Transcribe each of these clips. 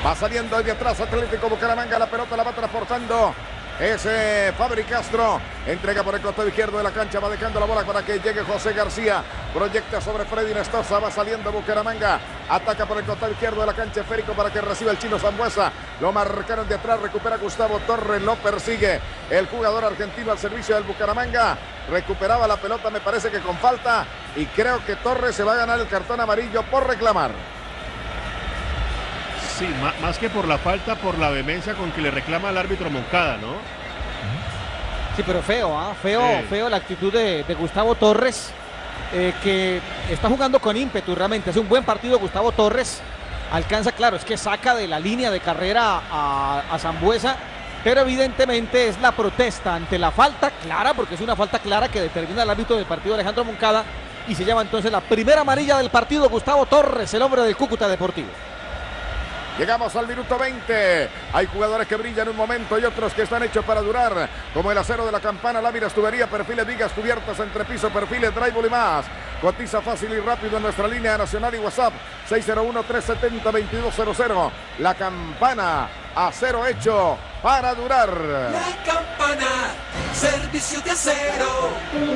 Va saliendo de atrás Atlético Bucaramanga. La pelota la va transportando. Ese Fabri Castro entrega por el costado izquierdo de la cancha, va dejando la bola para que llegue José García, proyecta sobre Freddy Nestosa, va saliendo Bucaramanga, ataca por el costado izquierdo de la cancha esférico para que reciba el chino Sambuesa, lo marcaron de atrás, recupera Gustavo Torres, lo persigue el jugador argentino al servicio del Bucaramanga, recuperaba la pelota, me parece que con falta, y creo que Torres se va a ganar el cartón amarillo por reclamar. Sí, más que por la falta, por la vehemencia con que le reclama al árbitro Moncada, ¿no? Sí, pero feo la actitud de Gustavo Torres, que está jugando con ímpetu realmente. Hace un buen partido Gustavo Torres, alcanza, claro, es que saca de la línea de carrera a Sambuesa, pero evidentemente es la protesta ante la falta clara, porque es una falta clara que determina el árbitro del partido Alejandro Moncada, y se llama entonces la primera amarilla del partido. Gustavo Torres, el hombre del Cúcuta Deportivo. Llegamos al minuto 20. Hay jugadores que brillan un momento y otros que están hechos para durar. Como el acero de la campana, láminas, tubería, perfiles, vigas, cubiertas, entrepiso, perfiles, drywall y más. Cotiza fácil y rápido en nuestra línea nacional y WhatsApp 601-370-2200. La campana, acero hecho para durar. La campana, servicio de acero.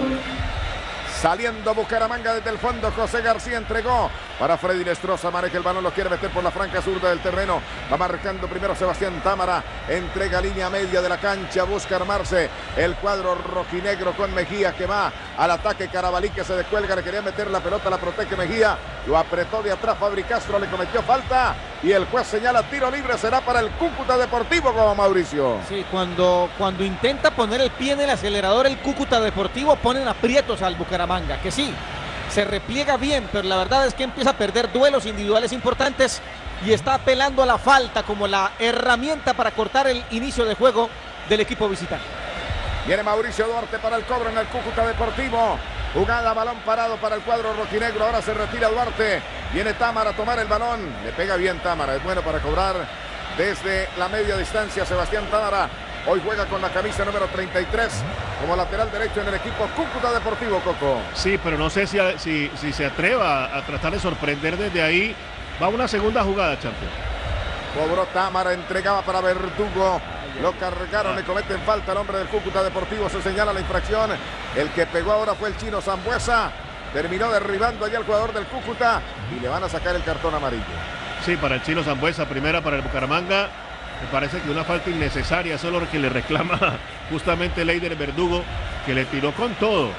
Saliendo Bucaramanga desde el fondo, José García entregó para Freddy Nestroza, maneja el balón, lo quiere meter por la franca zurda del terreno, va marcando primero Sebastián Támara, entrega línea media de la cancha, busca armarse el cuadro rojinegro con Mejía que va al ataque, Carabalí que se descuelga, le quería meter la pelota, la protege Mejía, lo apretó de atrás Fabri Castro, le cometió falta y el juez señala tiro libre, será para el Cúcuta Deportivo como Mauricio. Sí, cuando intenta poner el pie en el acelerador el Cúcuta Deportivo, ponen aprietos al Bucaramanga, que sí, se repliega bien, pero la verdad es que empieza a perder duelos individuales importantes y está apelando a la falta como la herramienta para cortar el inicio de juego del equipo visitante. Viene Mauricio Duarte para el cobro en el Cúcuta Deportivo. Jugada, balón parado para el cuadro rojinegro. Ahora se retira Duarte. Viene Támara a tomar el balón. Le pega bien Támara. Es bueno para cobrar desde la media distancia. Sebastián Támara hoy juega con la camisa número 33 como lateral derecho en el equipo Cúcuta Deportivo, Coco. Sí, pero no sé si se atreva a tratar de sorprender desde ahí. Va una segunda jugada, Champions. Cobró Támara, entregaba para Verdugo. Lo cargaron, le cometen falta al hombre del Cúcuta Deportivo. Se señala la infracción. El que pegó ahora fue el chino Sambuesa. Terminó derribando allá al jugador del Cúcuta y le van a sacar el cartón amarillo. Sí, para el chino Sambuesa, primera para el Bucaramanga. Me parece que una falta innecesaria, solo que le reclama justamente Leider Verdugo, que le tiró con todo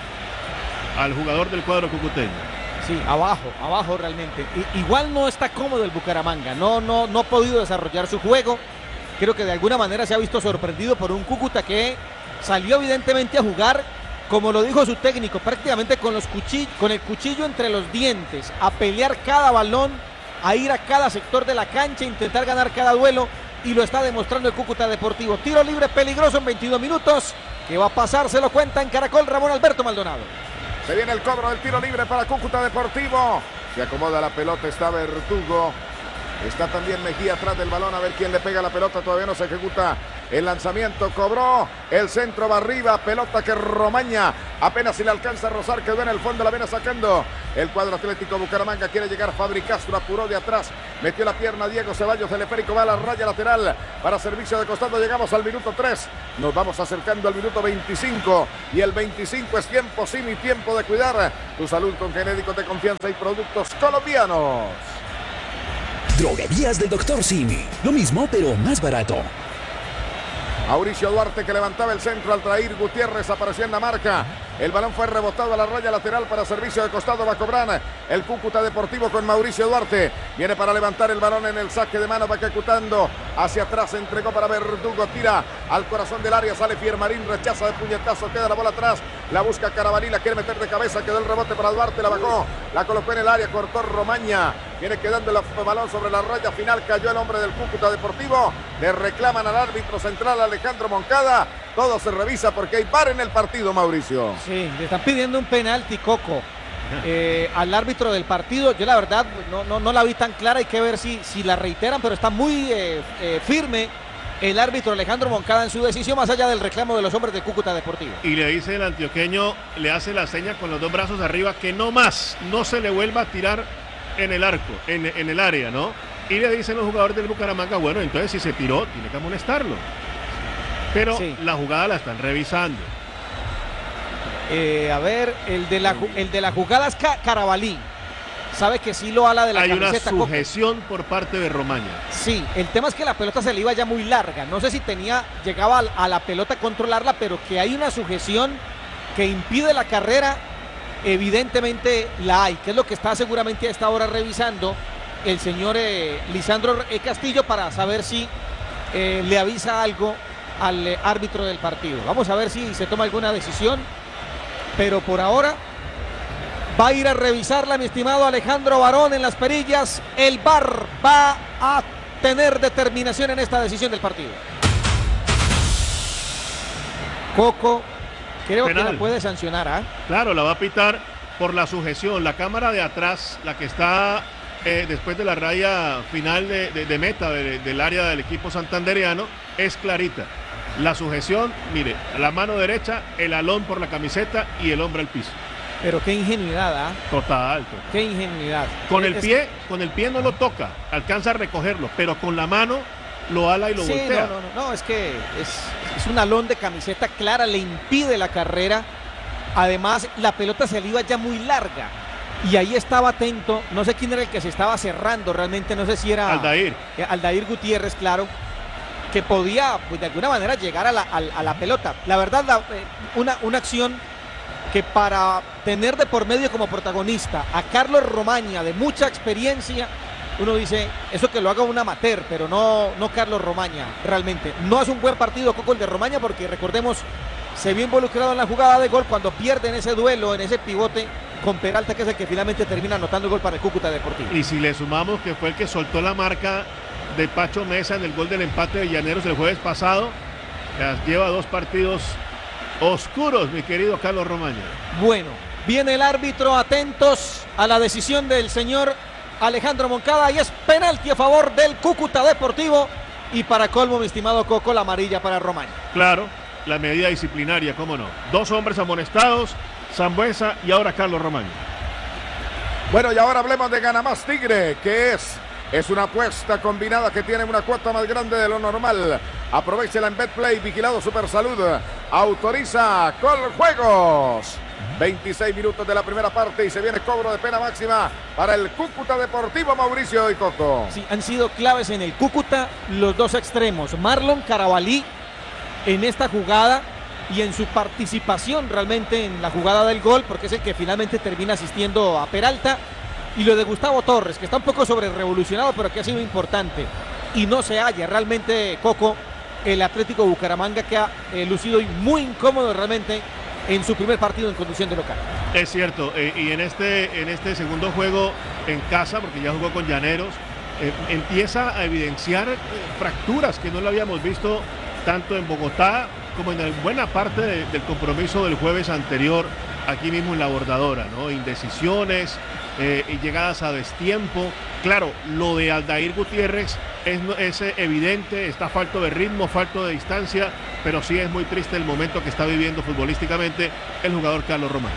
al jugador del cuadro cucuteño. Sí, abajo realmente. Igual no está cómodo el Bucaramanga, no ha podido desarrollar su juego. Creo que de alguna manera se ha visto sorprendido por un Cúcuta que salió evidentemente a jugar, como lo dijo su técnico, prácticamente con el cuchillo entre los dientes, a pelear cada balón, a ir a cada sector de la cancha, intentar ganar cada duelo, y lo está demostrando el Cúcuta Deportivo. Tiro libre peligroso en 22 minutos, que va a pasar, se lo cuenta en Caracol Ramón Alberto Maldonado. Se viene el cobro del tiro libre para Cúcuta Deportivo. Se acomoda la pelota, está Verdugo. Está también Mejía atrás del balón, a ver quién le pega la pelota, todavía no se ejecuta el lanzamiento, cobró, el centro va arriba, pelota que Romaña apenas si le alcanza a rozar, quedó en el fondo, la viene sacando el cuadro Atlético Bucaramanga, quiere llegar Fabri Castro, apuró de atrás, metió la pierna Diego Ceballos, el esférico va a la raya lateral para servicio de costado, llegamos al minuto 3, nos vamos acercando al minuto 25 y el 25 es tiempo sin y tiempo de cuidar tu salud con genéticos de confianza y productos colombianos. Droguerías del Dr. Simi. Lo mismo, pero más barato. Mauricio Duarte que levantaba el centro al traer Gutiérrez, apareció en la marca. El balón fue rebotado a la raya lateral para servicio de costado, va a cobrar el Cúcuta Deportivo con Mauricio Duarte. Viene para levantar el balón en el saque de mano, va ejecutando hacia atrás, entregó para Verdugo, tira al corazón del área, sale Fiermarín, rechaza de puñetazo, queda la bola atrás, la busca Carabalí, la quiere meter de cabeza, quedó el rebote para Duarte, la bajó, la colocó en el área, cortó Romaña, viene quedando el balón sobre la raya final, cayó el hombre del Cúcuta Deportivo, le reclaman al árbitro central Alejandro Moncada, todo se revisa porque hay VAR en el partido, Mauricio. Sí, le están pidiendo un penalti, Coco, al árbitro del partido. Yo la verdad no la vi tan clara, hay que ver si la reiteran, pero está muy firme el árbitro Alejandro Moncada en su decisión, más allá del reclamo de los hombres de Cúcuta Deportivo. Y le dice el antioqueño, le hace la seña con los dos brazos arriba, que no más, no se le vuelva a tirar en el arco, en el área, ¿no? Y le dicen los jugadores del Bucaramanga, bueno, entonces si se tiró, tiene que amonestarlo. Pero Sí. la jugada la están revisando. A ver, el de la jugada es Carabalí. Sabe que sí lo ala de la Hay una camiseta. Coco. sujeción por parte de Romaña. Sí, el tema es que la pelota se le iba ya muy larga. No sé si llegaba a la pelota a controlarla, pero que hay una sujeción que impide la carrera, evidentemente la hay, que es lo que está seguramente a esta hora revisando el señor Lisandro Castillo para saber si le avisa algo al árbitro del partido. Vamos a ver si se toma alguna decisión, pero por ahora va a ir a revisarla mi estimado Alejandro Barón en las perillas. El VAR va a tener determinación en esta decisión del partido. Coco, creo Penal. que la puede sancionar, ¿ah? Claro, la va a pitar por la sujeción. La cámara de atrás, la que está después de la raya final de meta del área del equipo santandereano, es clarita. La sujeción, mire, la mano derecha, el alón por la camiseta y el hombre al piso. Pero qué ingenuidad, ¿ah? Total. Qué ingenuidad. Con el pie no lo toca, alcanza a recogerlo, pero con la mano lo ala y lo Sí, voltea. no, es que es un alón de camiseta clara, le impide la carrera. Además, la pelota se le iba ya muy larga. Y ahí estaba atento, no sé quién era el que se estaba cerrando, realmente no sé si era Aldair Gutiérrez, claro, que podía pues, de alguna manera llegar a la pelota. La verdad, una acción que para tener de por medio como protagonista a Carlos Romaña, de mucha experiencia, uno dice, eso que lo haga un amateur, pero no Carlos Romaña, realmente. No es un buen partido, Coco, el de Romaña, porque recordemos, se vio involucrado en la jugada de gol cuando pierde en ese duelo, en ese pivote con Peralta, que es el que finalmente termina anotando el gol para el Cúcuta Deportivo. Y si le sumamos que fue el que soltó la marca de Pacho Mesa en el gol del empate de Llaneros el jueves pasado, lleva 2 partidos oscuros, mi querido Carlos Romaña. Bueno, viene el árbitro, atentos a la decisión del señor Alejandro Moncada, y es penalti a favor del Cúcuta Deportivo, y para colmo, mi estimado Coco, la amarilla para Romaña. Claro, la medida disciplinaria, cómo no. 2 hombres amonestados, Sambuesa y ahora Carlos Romaña. Bueno, y ahora hablemos de Gana Más Tigre, que es una apuesta combinada que tiene una cuota más grande de lo normal. Aprovechela en BetPlay, vigilado Supersalud. Autoriza Coljuegos. 26 minutos de la primera parte y se viene cobro de pena máxima para el Cúcuta Deportivo, Mauricio y Coco. Sí, han sido claves en el Cúcuta los dos extremos. Marlon Carabalí en esta jugada y en su participación realmente en la jugada del gol, porque es el que finalmente termina asistiendo a Peralta. Y lo de Gustavo Torres, que está un poco sobre revolucionado, pero que ha sido importante. Y no se halla realmente, Coco, el Atlético Bucaramanga, que ha lucido muy incómodo realmente en su primer partido en condición de local. Es cierto, y en este segundo juego en casa, porque ya jugó con Llaneros, empieza a evidenciar fracturas que no lo habíamos visto tanto en Bogotá como en buena parte del compromiso del jueves anterior, aquí mismo en la Bordadora, ¿no? Indecisiones, y llegadas a destiempo. Claro, lo de Aldair Gutiérrez es evidente, está falto de ritmo, falto de distancia, pero sí es muy triste el momento que está viviendo futbolísticamente el jugador Carlos Román.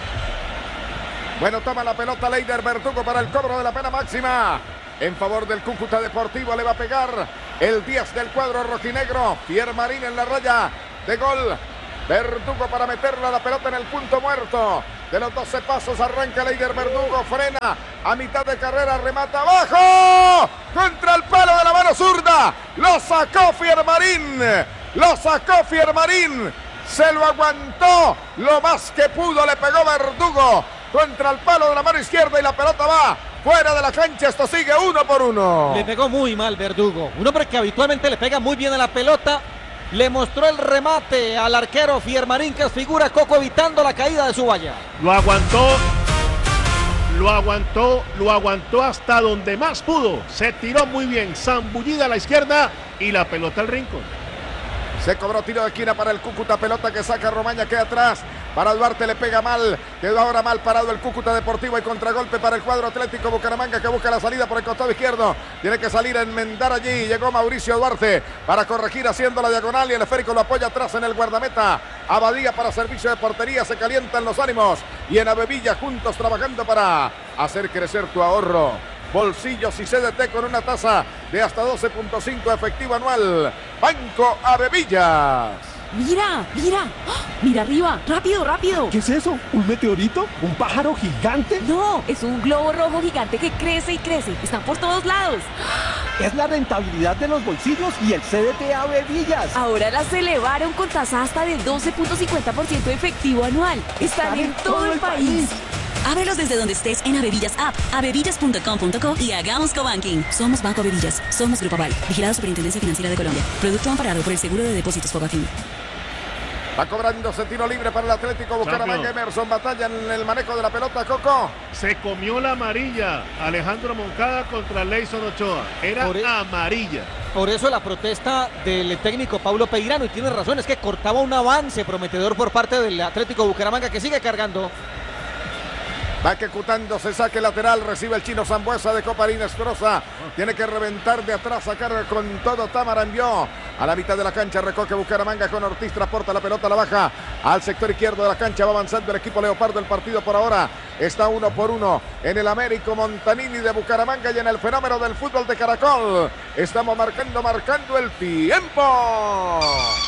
Bueno, toma la pelota Leider Verdugo para el cobro de la pena máxima. En favor del Cúcuta Deportivo le va a pegar el 10 del cuadro rojinegro. Pierre Marín en la raya de gol. Verdugo para meterla la pelota en el punto muerto. De los 12 pasos arranca Leider Verdugo, frena a mitad de carrera, remata abajo. Contra el palo de la mano zurda. Lo sacó Pierre Marín. Lo sacó Pierre Marín. Se lo aguantó lo más que pudo. Le pegó Verdugo contra el palo de la mano izquierda y la pelota va fuera de la cancha. Esto sigue 1-1. Le pegó muy mal Verdugo. Un hombre que habitualmente le pega muy bien a la pelota. Le mostró el remate al arquero Fiermarín, que es figura, Coco, evitando la caída de su valla. Lo aguantó hasta donde más pudo. Se tiró muy bien, zambullida a la izquierda y la pelota al rincón. Se cobró tiro de esquina para el Cúcuta, pelota que saca Romaña, queda atrás. Para Duarte le pega mal, quedó ahora mal parado el Cúcuta Deportivo y contragolpe para el cuadro Atlético Bucaramanga, que busca la salida por el costado izquierdo. Tiene que salir a enmendar allí, llegó Mauricio Duarte para corregir haciendo la diagonal y el esférico lo apoya atrás en el guardameta. Abadía para servicio de portería, se calientan los ánimos y en Avevilla juntos trabajando para hacer crecer tu ahorro. bolsillos y CDT con una tasa de hasta 12.5 efectivo anual. Banco Avevillas. Mira, mira, ¡ah! Mira arriba, rápido, rápido. ¿Qué es eso? ¿Un meteorito? ¿Un pájaro gigante? No, es un globo rojo gigante que crece y crece. Están por todos lados. Es la rentabilidad de los bolsillos y el CDT Avevillas. Ahora las elevaron con tasa hasta de 12.50% efectivo anual. Están en todo el país. Ábrelos desde donde estés en Avevillas App, avevillas.com.co y hagamos cobanking. Somos Banco Avevillas, somos Grupo Aval, vigilado Superintendencia Financiera de Colombia. Producto amparado por el Seguro de Depósitos Fogafín. Va cobrándose tiro libre para el Atlético Bucaramanga. Emerson Batalla en el manejo de la pelota, Coco. Se comió la amarilla Alejandro Moncada contra Leyson Ochoa. Era amarilla. Por eso la protesta del técnico Paulo Peirano, y tiene razón, es que cortaba un avance prometedor por parte del Atlético Bucaramanga, que sigue cargando. Va ejecutando, se saque lateral, recibe el chino Sambuesa de Coparín Estroza. Tiene que reventar de atrás, sacar con todo. Támara envió a la mitad de la cancha, recoge Bucaramanga con Ortiz, transporta la pelota, la baja al sector izquierdo de la cancha. Va avanzando el equipo Leopardo. El partido por ahora está 1-1 en el Américo Montanini de Bucaramanga y en el fenómeno del fútbol de Caracol. Estamos marcando el tiempo.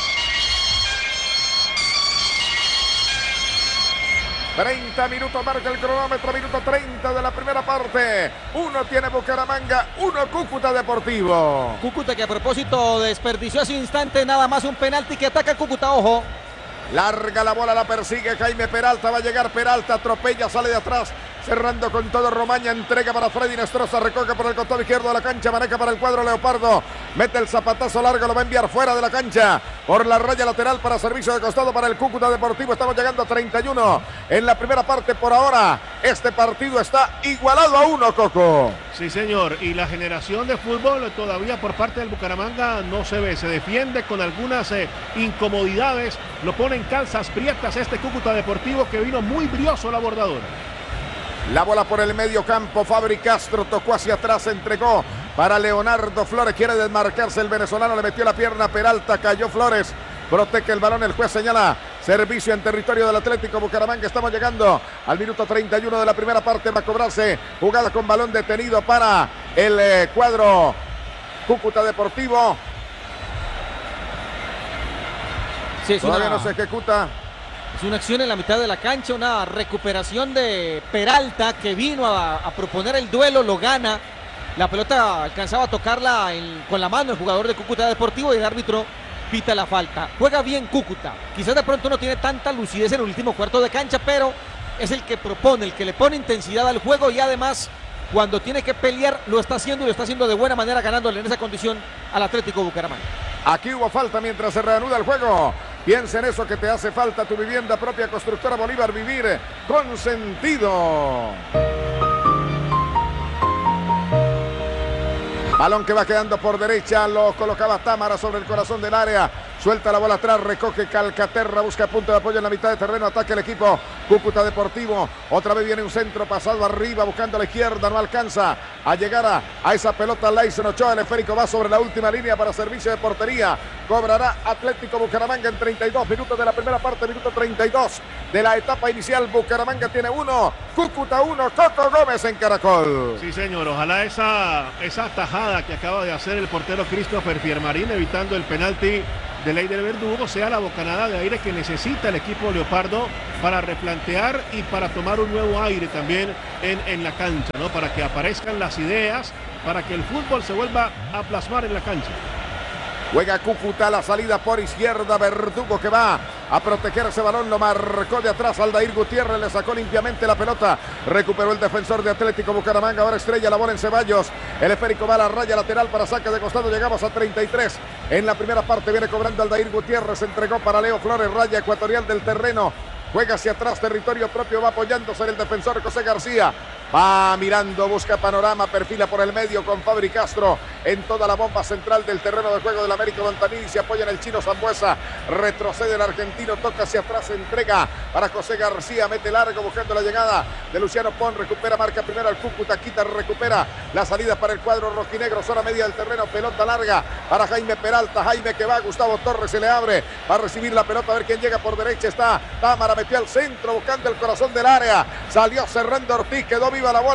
30 minutos marca el cronómetro, minuto 30 de la primera parte. 1 tiene Bucaramanga, 1 Cúcuta Deportivo. Cúcuta que a propósito desperdició hace un instante nada más un penalti que ataca a Cúcuta, ojo. Larga la bola, la persigue Jaime Peralta, va a llegar Peralta, atropella, sale de atrás, cerrando con todo Romaña, entrega para Freddy Nestroza, recoge por el costado izquierdo de la cancha, maneja para el cuadro Leopardo, mete el zapatazo largo, lo va a enviar fuera de la cancha, por la raya lateral para servicio de costado para el Cúcuta Deportivo. Estamos llegando a 31 en la primera parte por ahora. Este partido está igualado a 1, Coco. Sí, señor, y la generación de fútbol todavía por parte del Bucaramanga no se ve, se defiende con algunas incomodidades, lo pone en calzas prietas este Cúcuta Deportivo que vino muy brioso la bordadora. La bola por el medio campo, Fabri Castro tocó hacia atrás, entregó para Leonardo Flores, quiere desmarcarse el venezolano, le metió la pierna Peralta, cayó Flores, protege el balón, el juez señala servicio en territorio del Atlético Bucaramanga. Estamos llegando al minuto 31 de la primera parte, va a cobrarse jugada con balón detenido para el cuadro Cúcuta Deportivo. Sí, todavía no se ejecuta. Es una acción en la mitad de la cancha, una recuperación de Peralta que vino a proponer el duelo, lo gana. La pelota alcanzaba a tocarla con la mano el jugador de Cúcuta Deportivo y el árbitro pita la falta. Juega bien Cúcuta. Quizás de pronto no tiene tanta lucidez en el último cuarto de cancha, pero es el que propone, el que le pone intensidad al juego y además cuando tiene que pelear lo está haciendo y lo está haciendo de buena manera, ganándole en esa condición al Atlético Bucaramanga. Aquí hubo falta mientras se reanuda el juego. Piensa en eso que te hace falta, tu vivienda propia, Constructora Bolívar, vivir con sentido. Balón que va quedando por derecha, lo colocaba Támara sobre el corazón del área. Suelta la bola atrás, recoge Calcaterra, busca punto de apoyo en la mitad de terreno, ataca el equipo Cúcuta Deportivo. Otra vez viene un centro pasado arriba, buscando a la izquierda, no alcanza a llegar a esa pelota. Leyson Ochoa, el esférico va sobre la última línea para servicio de portería. Cobrará Atlético Bucaramanga en 32 minutos de la primera parte, minuto 32 de la etapa inicial. Bucaramanga tiene 1, Cúcuta 1, Coco Gómez en Caracol. Sí, señor, ojalá esa tajada que acaba de hacer el portero Christopher Fiermarín, evitando el penalti de Leider Verdugo, sea la bocanada de aire que necesita el equipo Leopardo para replantear y para tomar un nuevo aire también en la cancha, ¿no? Para que aparezcan las ideas, para que el fútbol se vuelva a plasmar en la cancha. Juega Cúcuta, la salida por izquierda, Verdugo que va a proteger ese balón, lo marcó de atrás Aldair Gutiérrez, le sacó limpiamente la pelota, recuperó el defensor de Atlético Bucaramanga, ahora estrella la bola en Ceballos, el esférico va a la raya lateral para saque de costado, llegamos a 33, en la primera parte viene cobrando Aldair Gutiérrez, entregó para Leo Flores, raya ecuatorial del terreno, juega hacia atrás, territorio propio, va apoyándose en el defensor José García, va mirando, busca panorama, perfila por el medio con Fabri Castro en toda la bomba central del terreno de juego del América Montanini, se apoya en el chino Sambuesa, retrocede el argentino, toca hacia atrás, entrega para José García, mete largo buscando la llegada de Luciano Pon, recupera, marca primero al Cúcuta, quita, recupera la salida para el cuadro rojinegro, zona media del terreno, pelota larga para Jaime Peralta, Jaime que va, Gustavo Torres se le abre, va a recibir la pelota, a ver quién llega por derecha, está Támara, metió al centro buscando el corazón del área, salió cerrando Ortiz, quedó viva la bola,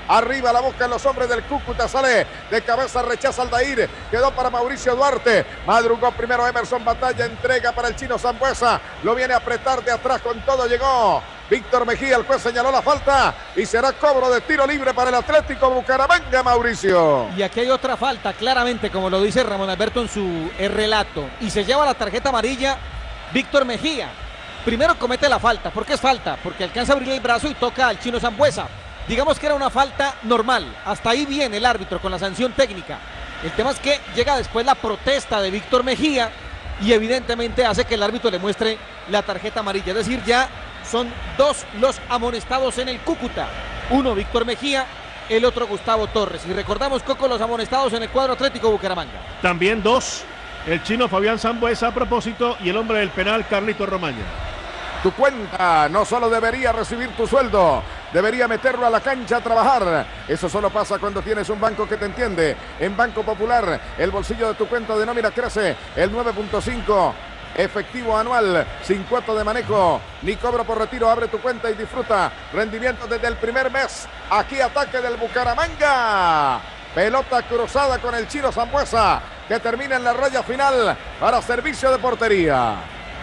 Arriba la buscan los hombres del Cúcuta. Sale de cabeza, rechaza Aldair. Quedó para Mauricio Duarte. Madrugó primero Emerson Batalla. Entrega para el chino Sambueza. Lo viene a apretar de atrás con todo. Llegó Víctor Mejía. El juez señaló la falta. Y será cobro de tiro libre para el Atlético Bucaramanga, Mauricio. Y aquí hay otra falta, claramente, como lo dice Ramón Alberto en su relato. Y se lleva la tarjeta amarilla Víctor Mejía. Primero comete la falta. ¿Por qué es falta? Porque alcanza a abrir el brazo y toca al chino Sambueza. Digamos que era una falta normal. Hasta ahí viene el árbitro con la sanción técnica. El tema es que llega después la protesta de Víctor Mejía y evidentemente hace que el árbitro le muestre la tarjeta amarilla. Es decir, ya son dos los amonestados en el Cúcuta. Uno Víctor Mejía, el otro Gustavo Torres. Y recordamos, Coco, los amonestados en el cuadro Atlético Bucaramanga. También dos, el chino Fabián Sambueza a propósito y el hombre del penal Carlito Romaña. Tu cuenta no solo debería recibir tu sueldo, debería meterlo a la cancha a trabajar. Eso solo pasa cuando tienes un banco que te entiende. En Banco Popular, el bolsillo de tu cuenta de nómina crece el 9.5 efectivo anual, sin cuota de manejo ni cobro por retiro. Abre tu cuenta y disfruta rendimiento desde el primer mes. Aquí ataque del Bucaramanga. Pelota cruzada con el chino Sambueza, que termina en la raya final para servicio de portería.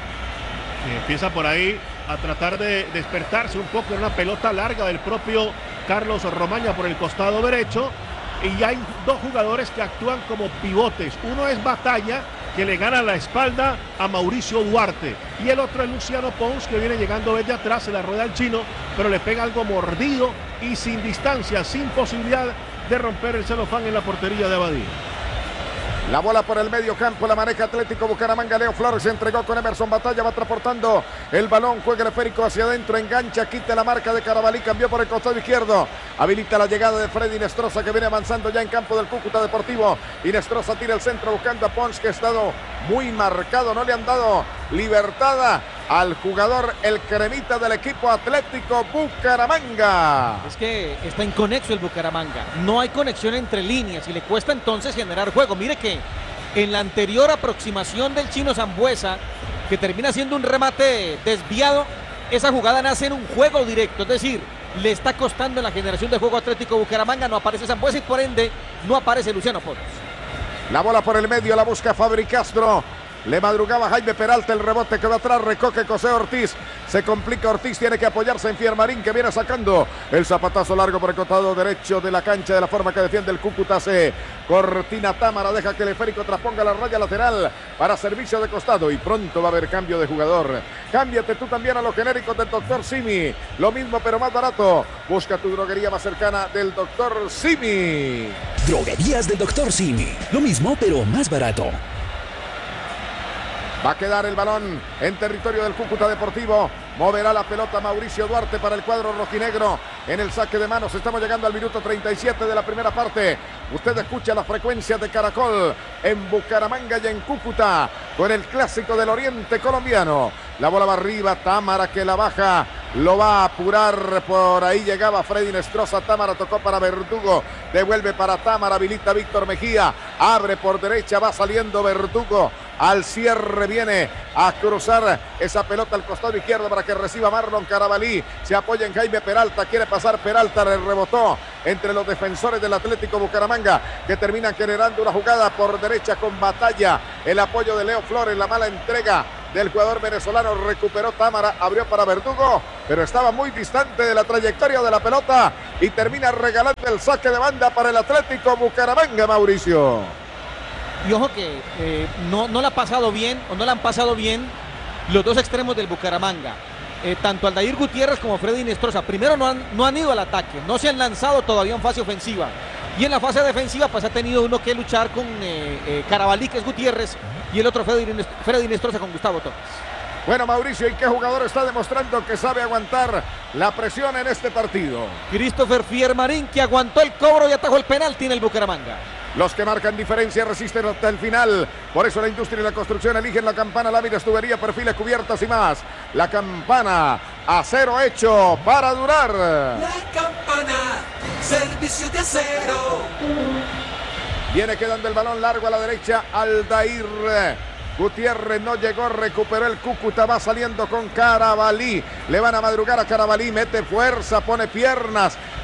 Empieza por ahí a tratar de despertarse un poco en una pelota larga del propio Carlos Romaña por el costado derecho. Y hay dos jugadores que actúan como pivotes. Uno es Batalla, que le gana la espalda a Mauricio Duarte. Y el otro es Luciano Pons, que viene llegando desde atrás, se la rueda al chino, pero le pega algo mordido y sin distancia, sin posibilidad de romper el celofán en la portería de Abadía. La bola por el medio campo, la maneja Atlético Bucaramanga. Leo Flores se entregó con Emerson Batalla, va transportando el balón, juega el esférico hacia adentro, engancha, quita la marca de Carabalí, cambió por el costado izquierdo, habilita la llegada de Freddy Inestrosa, que viene avanzando ya en campo del Cúcuta Deportivo. Inestrosa tira el centro buscando a Pons, que ha estado muy marcado, no le han dado libertad al jugador, el cremita del equipo Atlético Bucaramanga. Es que está inconexo el Bucaramanga, no hay conexión entre líneas y le cuesta entonces generar juego. Mire que en la anterior aproximación del chino Sambueza, que termina siendo un remate desviado, esa jugada nace en un juego directo, es decir, le está costando en la generación de juego Atlético Bucaramanga. No aparece Sambueza y por ende no aparece Luciano Pons. La bola por el medio, la busca Fabri Castro. Le madrugaba Jaime Peralta, el rebote quedó atrás, recoge José Ortiz. Se complica Ortiz, tiene que apoyarse en Fiermarín, que viene sacando el zapatazo largo por el costado derecho de la cancha, de la forma que defiende el Cúcuta. Se cortina Támara, deja que el esférico trasponga la raya lateral para servicio de costado y pronto va a haber cambio de jugador. Cámbiate tú también a los genéricos del Dr. Simi, lo mismo pero más barato. Busca tu droguería más cercana del Dr. Simi. Droguerías del Dr. Simi, lo mismo pero más barato. Va a quedar el balón en territorio del Cúcuta Deportivo. Moverá la pelota Mauricio Duarte para el cuadro rojinegro en el saque de manos. Estamos llegando al minuto 37 de la primera parte. Usted escucha las frecuencias de Caracol en Bucaramanga y en Cúcuta con el clásico del oriente colombiano. La bola va arriba, Támara que la baja, lo va a apurar, por ahí llegaba Freddy Inestrosa, Támara tocó para Verdugo, devuelve para Támara, habilita Víctor Mejía, abre por derecha, va saliendo Verdugo, al cierre viene a cruzar esa pelota al costado izquierdo para que reciba Marlon Carabalí, se apoya en Jaime Peralta, quiere pasar Peralta, le rebotó entre los defensores del Atlético Bucaramanga, que terminan generando una jugada por derecha con Batalla, el apoyo de Leo Flores, la mala entrega del jugador venezolano, recuperó Támara, abrió para Verdugo, pero estaba muy distante de la trayectoria de la pelota y termina regalando el saque de banda para el Atlético Bucaramanga, Mauricio. Y ojo que no le ha pasado bien, o no le han pasado bien los dos extremos del Bucaramanga. Tanto Aldair Gutiérrez como Freddy Inestrosa. Primero no han ido al ataque, no se han lanzado todavía en fase ofensiva. Y en la fase defensiva pues ha tenido uno que luchar con Carabalí, que es Gutiérrez, y el otro Freddy Inestrosa con Gustavo Torres. Bueno, Mauricio, ¿y qué jugador está demostrando que sabe aguantar la presión en este partido? Christopher Fiermarín, que aguantó el cobro y atajó el penalti en el Bucaramanga. Los que marcan diferencia resisten hasta el final. Por eso la industria y la construcción eligen la Campana, láminas, tubería, perfiles, cubiertas y más. La Campana, acero hecho para durar. La Campana, servicio de acero. Viene quedando el balón largo a la derecha, Aldair Gutiérrez no llegó, recuperó el Cúcuta, va saliendo con Carabalí, le van a madrugar a Carabalí, mete fuerza, pone piernas,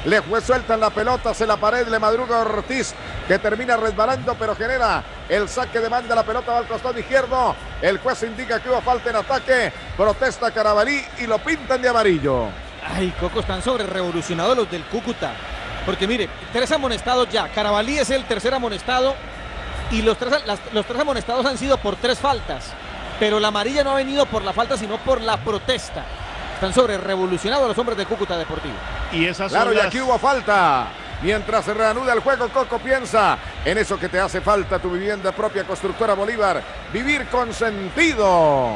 Le fue suelta en la pelota, se la pared, le madruga Ortiz, que termina resbalando, pero genera el saque de banda. La pelota va al costado izquierdo. El juez indica que hubo falta en ataque. Protesta Carabalí y lo pintan de amarillo. Ay, Coco, están sobre revolucionados los del Cúcuta. Porque mire, 3 amonestados ya. Carabalí es el tercer amonestado. Y los tres amonestados han sido por 3 faltas. Pero la amarilla no ha venido por la falta, sino por la protesta. Están sobre revolucionados los hombres de Cúcuta Deportivo. Y esas Claro, son y las... aquí hubo falta. Mientras se reanuda el juego, Coco piensa en eso que te hace falta, tu vivienda propia, Constructora Bolívar. Vivir con sentido.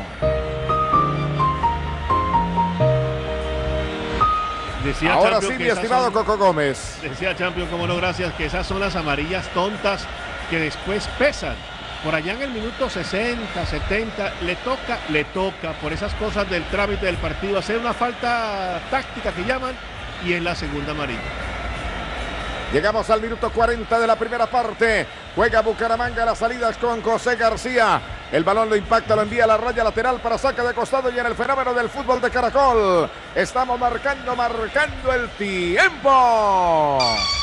Decía Ahora Champion sí, que mi esas estimado son- Coco Gómez. Decía Champion, como no, gracias, que esas son las amarillas tontas que después pesan. Por allá en el minuto 60, 70, le toca por esas cosas del trámite del partido hacer una falta táctica que llaman, y es la segunda amarilla. Llegamos al minuto 40 de la primera parte. Juega Bucaramanga, las salidas con José García. El balón lo impacta, lo envía a la raya lateral para saque de costado, y en el fenómeno del fútbol de Caracol estamos marcando el tiempo.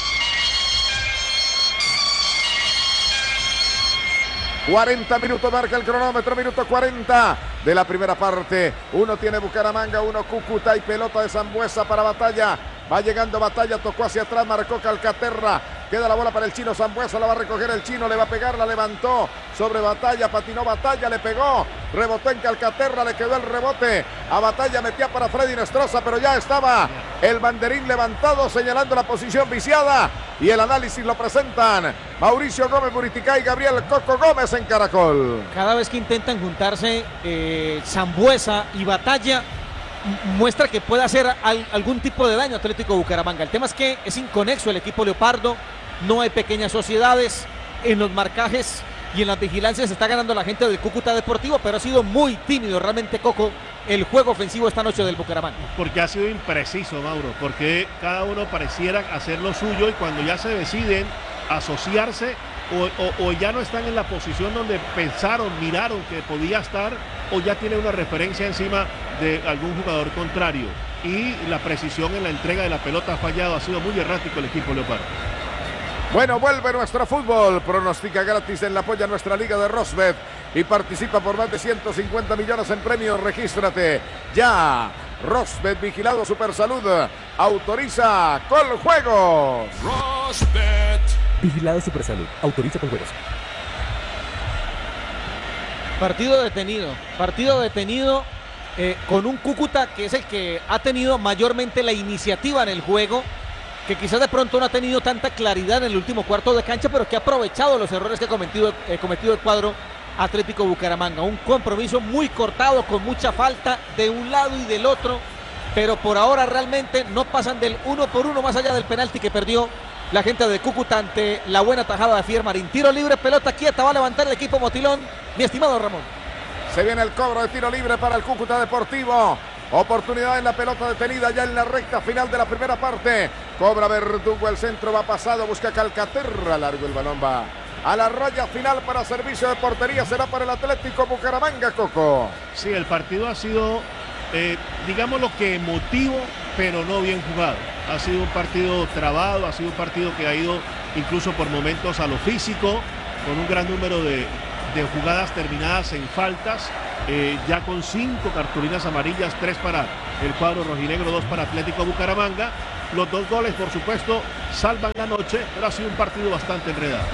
...40 minutos marca el cronómetro, minuto 40 de la primera parte. Uno tiene Bucaramanga, uno Cúcuta, y pelota de Sambuesa para Batalla. Va llegando Batalla, tocó hacia atrás, marcó Calcaterra. Queda la bola para el chino Sambuesa, la va a recoger el chino, le va a pegar, la levantó sobre Batalla, patinó Batalla, le pegó, rebotó en Calcaterra, le quedó el rebote. A Batalla metía para Freddy Nestroza, pero ya estaba el banderín levantado señalando la posición viciada. Y el análisis lo presentan Mauricio Gómez Buriticá y Gabriel Coco Gómez en Caracol. Cada vez que intentan juntarse Sambuesa y Batalla, muestra que puede hacer algún tipo de daño a Atlético Bucaramanga. El tema es que es inconexo el equipo Leopardo, no hay pequeñas sociedades en los marcajes y en las vigilancias. Se está ganando la gente del Cúcuta Deportivo, pero ha sido muy tímido realmente, Coco, el juego ofensivo esta noche del Bucaramanga. Porque ha sido impreciso, Mauro, porque cada uno pareciera hacer lo suyo, y cuando ya se deciden asociarse o ya no están en la posición donde pensaron, miraron que podía estar, o ya tiene una referencia encima de algún jugador contrario, y la precisión en la entrega de la pelota ha fallado. Ha sido muy errático el equipo Leopardo. Bueno, vuelve nuestro fútbol. Pronostica gratis en la polla nuestra liga de Rosbet y participa por más de 150 millones en premios. Regístrate ya. Rosbet, vigilado Supersalud. Autoriza con juegos. Rosbet. Vigilado Supersalud. Autoriza con juegos. Partido detenido con un Cúcuta que es el que ha tenido mayormente la iniciativa en el juego, que quizás de pronto no ha tenido tanta claridad en el último cuarto de cancha, pero que ha aprovechado los errores que ha cometido el cuadro Atlético Bucaramanga. Un compromiso muy cortado, con mucha falta de un lado y del otro, pero por ahora realmente no pasan del 1-1, más allá del penalti que perdió la gente de Cúcuta ante la buena tajada de Fier Marín. Tiro libre, pelota quieta, va a levantar el equipo Motilón, mi estimado Ramón. Se viene el cobro de tiro libre para el Cúcuta Deportivo. Oportunidad en la pelota detenida ya en la recta final de la primera parte. Cobra Verdugo, el centro va pasado, busca Calcaterra, largo el balón, va a la raya final para servicio de portería. Será para el Atlético Bucaramanga, Coco. Sí, el partido ha sido, digamos, lo que emotivo, pero no bien jugado. Ha sido un partido trabado, ha sido un partido que ha ido incluso por momentos a lo físico, con un gran número de jugadas terminadas en faltas, ya con 5 cartulinas amarillas, 3 para el cuadro rojinegro, 2 para Atlético Bucaramanga. Los 2 goles, por supuesto, salvan la noche, pero ha sido un partido bastante enredado.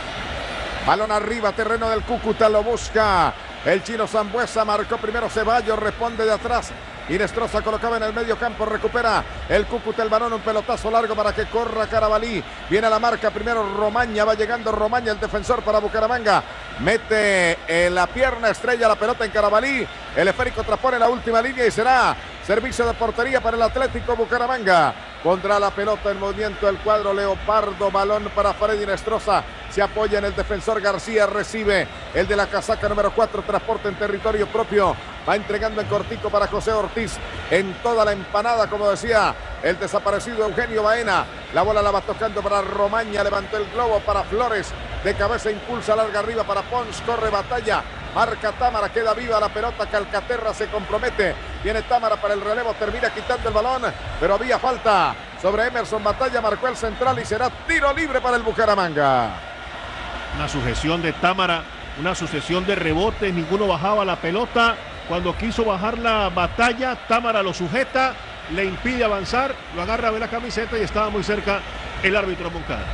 Balón arriba, terreno del Cúcuta, lo busca el chino Sambuesa, marcó primero Ceballos, responde de atrás. Inestrosa colocaba en el medio campo, recupera el Cúcuta el balón, un pelotazo largo para que corra Carabalí. Viene a la marca primero Romaña, va llegando Romaña, el defensor para Bucaramanga. Mete en la pierna, estrella la pelota en Carabalí. El esférico transpone la última línea y será servicio de portería para el Atlético Bucaramanga. Pondrá la pelota en movimiento el cuadro Leopardo, balón para Freddy Nestroza. Se apoya en el defensor García, recibe el de la casaca número 4, transporte en territorio propio. Va entregando en cortico para José Ortiz en toda la empanada, como decía el desaparecido Eugenio Baena. La bola la va tocando para Romaña, levantó el globo para Flores. De cabeza impulsa larga arriba para Pons, corre Batalla. Marca Támara, queda viva la pelota, Calcaterra se compromete. Viene Támara para el relevo, termina quitando el balón, pero había falta sobre Emerson Batalla, marcó el central y será tiro libre para el Bucaramanga. Una sucesión de Támara, una sucesión de rebotes, ninguno bajaba la pelota. Cuando quiso bajar la Batalla, Támara lo sujeta, le impide avanzar, lo agarra de la camiseta y estaba muy cerca el árbitro Moncada.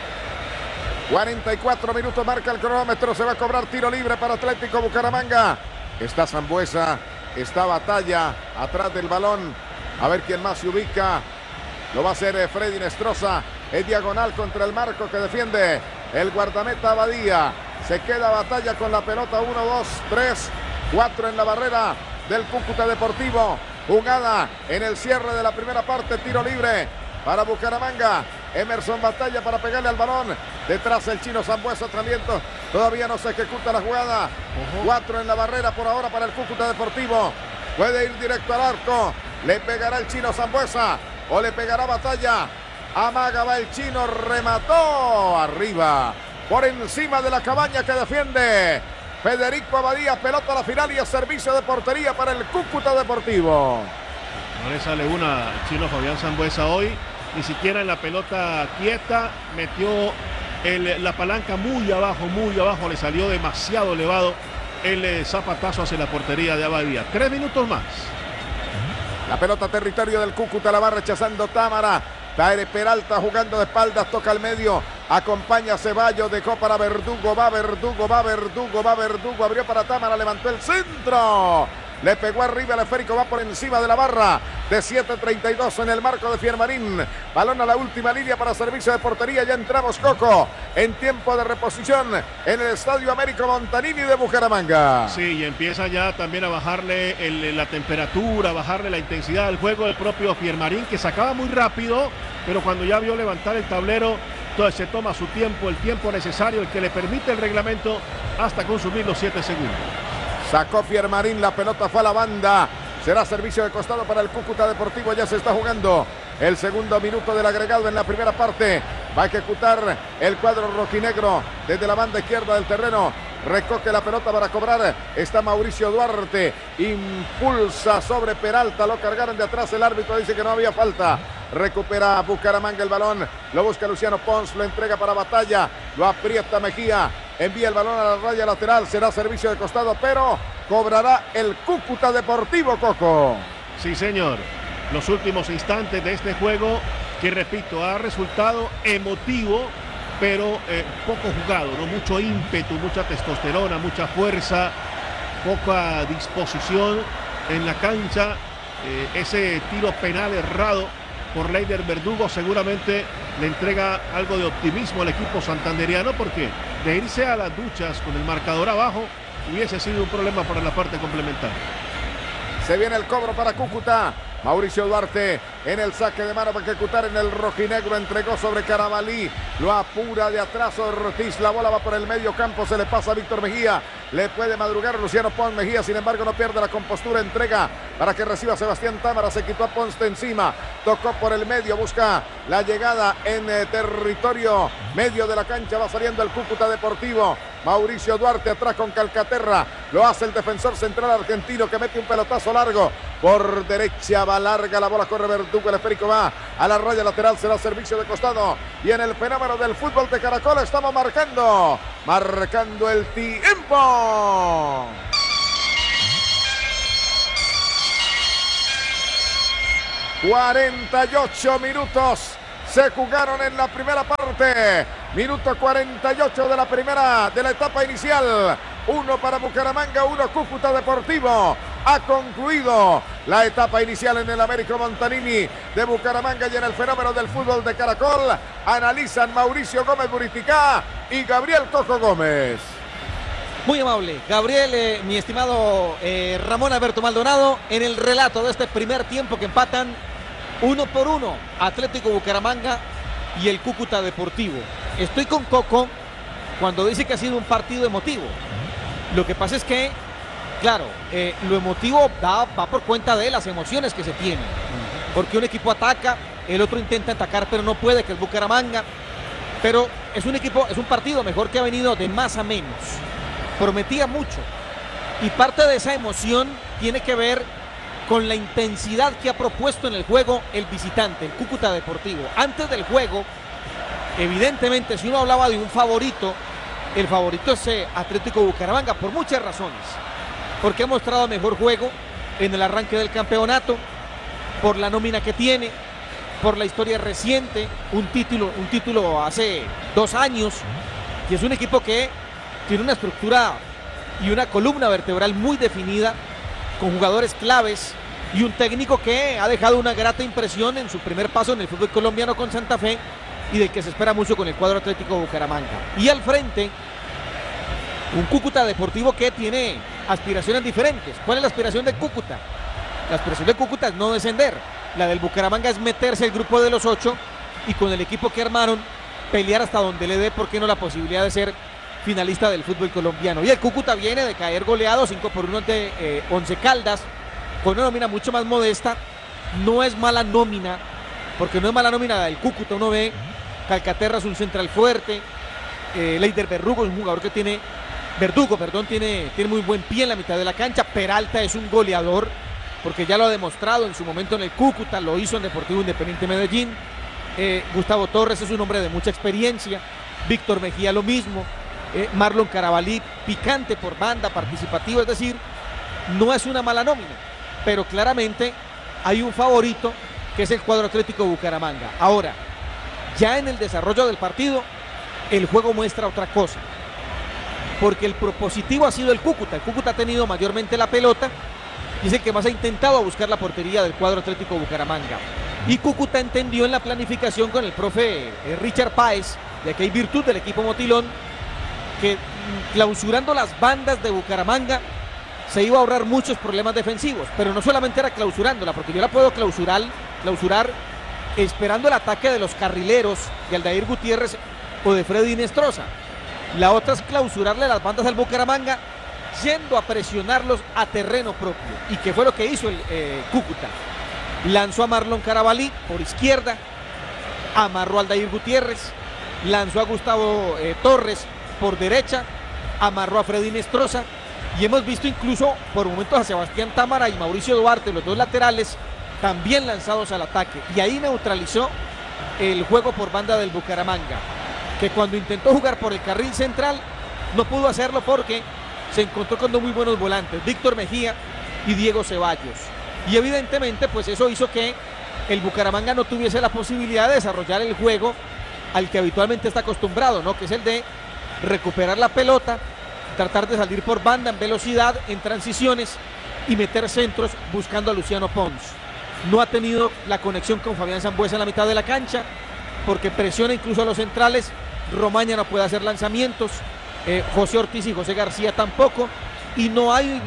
44 minutos marca el cronómetro, se va a cobrar tiro libre para Atlético Bucaramanga. Está Sambueza, está Batalla atrás del balón. A ver quién más se ubica. Lo va a hacer Freddy Nestroza. Es diagonal contra el marco que defiende el guardameta Abadía. Se queda Batalla con la pelota. 1, 2, 3, 4 en la barrera del Cúcuta Deportivo. Jugada en el cierre de la primera parte. Tiro libre para Bucaramanga. Emerson Batalla para pegarle al balón. Detrás el chino Sambueza también. Todavía no se ejecuta la jugada. 4 en la barrera por ahora para el Cúcuta Deportivo. Puede ir directo al arco. Le pegará el chino Sambueza o le pegará Batalla. Amaga va el chino. Remató arriba. Por encima de la cabaña que defiende Federico Abadía. Pelota a la final y a servicio de portería para el Cúcuta Deportivo. No le sale una al chino Fabián Sambueza hoy. Ni siquiera en la pelota quieta. Metió la palanca muy abajo, le salió demasiado elevado el zapatazo hacia la portería de Abadía. 3 minutos más. La pelota territorio del Cúcuta, la va rechazando Támara. Taire Peralta jugando de espaldas, toca al medio. Acompaña Ceballos, dejó para Verdugo, va Verdugo, abrió para Támara, levantó el centro. Le pegó arriba el esférico, va por encima de la barra de 7.32 en el marco de Fiermarín. Balón a la última línea para servicio de portería. Ya entramos, Coco, en tiempo de reposición en el Estadio Américo Montanini de Bucaramanga. Sí, y empieza ya también a bajarle la temperatura, a bajarle la intensidad del juego del propio Fiermarín, que sacaba muy rápido, pero cuando ya vio levantar el tablero, entonces se toma su tiempo, el tiempo necesario, el que le permite el reglamento hasta consumir los 7 segundos. Sacó Fiermarín, la pelota fue a la banda. Será servicio de costado para el Cúcuta Deportivo. Ya se está jugando el segundo minuto del agregado en la primera parte. Va a ejecutar el cuadro rojinegro desde la banda izquierda del terreno. Recoge la pelota para cobrar. Está Mauricio Duarte. Impulsa sobre Peralta. Lo cargaron de atrás. El árbitro dice que no había falta. Recupera Bucaramanga el balón. Lo busca Luciano Pons. Lo entrega para Batalla. Lo aprieta Mejía. Envía el balón a la raya lateral. Será servicio de costado, pero cobrará el Cúcuta Deportivo, Coco. Sí, señor. Los últimos instantes de este juego, que repito, ha resultado emotivo, pero poco jugado, ¿no? Mucho ímpetu, mucha testosterona, mucha fuerza, poca disposición en la cancha. Ese tiro penal errado por Leider Verdugo seguramente le entrega algo de optimismo al equipo santanderiano, porque de irse a las duchas con el marcador abajo hubiese sido un problema para la parte complementaria. Se viene el cobro para Cúcuta. Mauricio Duarte en el saque de mano para ejecutar en el rojinegro. Entregó sobre Carabalí. Lo apura de atrás Ortiz. La bola va por el medio campo. Se le pasa a Víctor Mejía. Le puede madrugar Luciano Pons. Mejía, sin embargo, no pierde la compostura. Entrega para que reciba Sebastián Támara. Se quitó a Pons de encima. Tocó por el medio. Busca la llegada en territorio medio de la cancha. Va saliendo el Cúcuta Deportivo. Mauricio Duarte atrás con Calcaterra. Lo hace el defensor central argentino, que mete un pelotazo largo. Por derecha va larga la bola, corre Verdugo, el esférico va a la raya lateral, será servicio de costado. Y en el fenómeno del fútbol de Caracol estamos marcando el tiempo. ...48 minutos se jugaron en la primera parte. Minuto 48 de la etapa inicial. 1 para Bucaramanga, 1 Cúcuta Deportivo. Ha concluido la etapa inicial en el Américo Montanini de Bucaramanga, y en el fenómeno del fútbol de Caracol analizan Mauricio Gómez Buriticá y Gabriel Coco Gómez. Muy amable, Gabriel, mi estimado Ramón Alberto Maldonado, en el relato de este primer tiempo que empatan 1-1 Atlético Bucaramanga y el Cúcuta Deportivo. Estoy con Coco cuando dice que ha sido un partido emotivo. Lo que pasa es que, claro, lo emotivo va por cuenta de las emociones que se tienen. Porque un equipo ataca, el otro intenta atacar, pero no puede, que es Bucaramanga. Pero es un partido mejor, que ha venido de más a menos. Prometía mucho. Y parte de esa emoción tiene que ver con la intensidad que ha propuesto en el juego el visitante, el Cúcuta Deportivo. Antes del juego, evidentemente, si uno hablaba de un favorito, el favorito es Atlético Bucaramanga, por muchas razones. Porque ha mostrado mejor juego en el arranque del campeonato, por la nómina que tiene, por la historia reciente, un título hace 2 años, y es un equipo que tiene una estructura y una columna vertebral muy definida, con jugadores claves y un técnico que ha dejado una grata impresión en su primer paso en el fútbol colombiano con Santa Fe y del que se espera mucho con el cuadro Atlético Bucaramanga. Y al frente, un Cúcuta Deportivo que tiene aspiraciones diferentes. ¿Cuál es la aspiración de Cúcuta? La aspiración de Cúcuta es no descender. La del Bucaramanga es meterse el grupo de los 8 y con el equipo que armaron pelear hasta donde le dé, ¿por qué no?, la posibilidad de ser finalista del fútbol colombiano. Y el Cúcuta viene de caer goleado 5-1 ante Once Caldas, con una nómina mucho más modesta. No es mala nómina, porque no es mala nómina del Cúcuta. Uno ve Calcaterra es un central fuerte, Leider Verdugo es un jugador que tiene muy buen pie en la mitad de la cancha. Peralta es un goleador, porque ya lo ha demostrado en su momento en el Cúcuta, lo hizo en Deportivo Independiente Medellín. Gustavo Torres es un hombre de mucha experiencia, Víctor Mejía lo mismo, Marlon Carabalí, picante por banda, participativo, es decir, no es una mala nómina, pero claramente hay un favorito que es el cuadro Atlético Bucaramanga. Ahora, ya en el desarrollo del partido, el juego muestra otra cosa, porque el propositivo ha sido el Cúcuta. El Cúcuta ha tenido mayormente la pelota y es el que más ha intentado buscar la portería del cuadro Atlético Bucaramanga. Y Cúcuta entendió en la planificación con el profe Richard Páez, de que hay virtud del equipo Motilón, que clausurando las bandas de Bucaramanga se iba a ahorrar muchos problemas defensivos, pero no solamente era clausurándola, porque yo la puedo clausurar esperando el ataque de los carrileros de Aldair Gutiérrez o de Freddy Nestroza. La otra es clausurarle las bandas al Bucaramanga yendo a presionarlos a terreno propio, y que fue lo que hizo el Cúcuta. Lanzó a Marlon Carabalí por izquierda, amarró a Aldair Gutiérrez, lanzó a Gustavo Torres por derecha, amarró a Freddy Nestroza, y hemos visto incluso por momentos a Sebastián Támara y Mauricio Duarte, los dos laterales, también lanzados al ataque, y ahí neutralizó el juego por banda del Bucaramanga, que cuando intentó jugar por el carril central no pudo hacerlo porque se encontró con 2 muy buenos volantes, Víctor Mejía y Diego Ceballos, y evidentemente pues eso hizo que el Bucaramanga no tuviese la posibilidad de desarrollar el juego al que habitualmente está acostumbrado, ¿no?, que es el de recuperar la pelota, tratar de salir por banda en velocidad, en transiciones y meter centros buscando a Luciano Pons. No ha tenido la conexión con Fabián Sambueza en la mitad de la cancha, porque presiona incluso a los centrales. Romaña no puede hacer lanzamientos, José Ortiz y José García tampoco, y no hay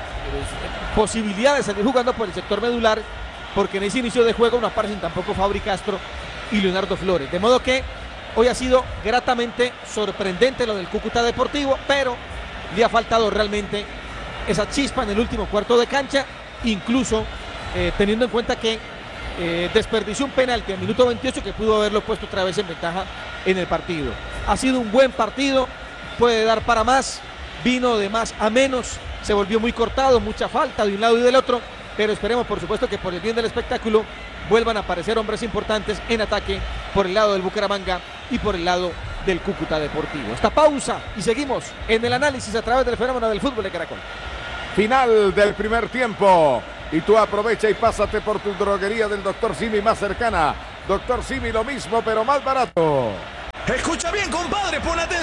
posibilidad de salir jugando por el sector medular, porque en ese inicio de juego no aparecen tampoco Fabri Castro y Leonardo Flores, de modo que hoy ha sido gratamente sorprendente lo del Cúcuta Deportivo, pero le ha faltado realmente esa chispa en el último cuarto de cancha, incluso teniendo en cuenta que desperdició un penalti al minuto 28 que pudo haberlo puesto otra vez en ventaja en el partido. Ha sido un buen partido, puede dar para más, vino de más a menos, se volvió muy cortado, mucha falta de un lado y del otro, pero esperemos por supuesto que por el bien del espectáculo vuelvan a aparecer hombres importantes en ataque por el lado del Bucaramanga y por el lado del Cúcuta Deportivo. Esta pausa y seguimos en el análisis a través del fenómeno del fútbol de Caracol. Final del primer tiempo y tú aprovecha y pásate por tu droguería del Dr. Simi más cercana. Dr. Simi, lo mismo pero más barato. Escucha bien, compadre, pon atención.